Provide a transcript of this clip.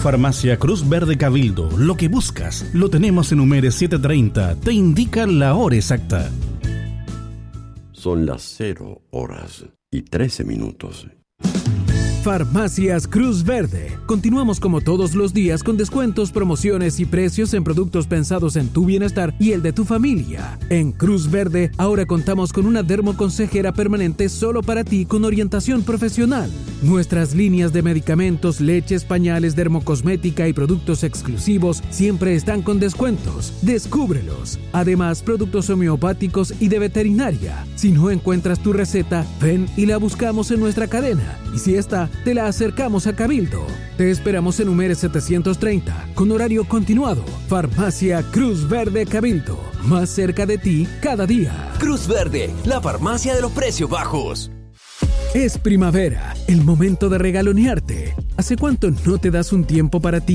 Farmacia Cruz Verde Cabildo. Lo que buscas lo tenemos en Humere 730. Te indica la hora exacta. Son las 0:13. Farmacias Cruz Verde. Continuamos como todos los días con descuentos, promociones y precios en productos pensados en tu bienestar y el de tu familia. En Cruz Verde ahora contamos con una dermoconsejera permanente solo para ti con orientación profesional. Nuestras líneas de medicamentos, leches, pañales, dermocosmética y productos exclusivos siempre están con descuentos. Descúbrelos. Además, productos homeopáticos y de veterinaria. Si no encuentras tu receta, ven y la buscamos en nuestra cadena. Y si está, te la acercamos a Cabildo. Te esperamos en Humere 730, con horario continuado. Farmacia Cruz Verde Cabildo, más cerca de ti cada día. Cruz Verde, la farmacia de los precios bajos. Es primavera, el momento de regalonearte. ¿Hace cuánto no te das un tiempo para ti?